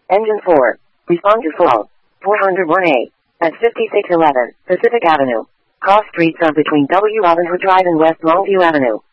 Engine 4. Respond to fall. 401A. At 5611 Pacific Avenue. Cross streets are between W. Robin Hood Drive and West Longview Avenue.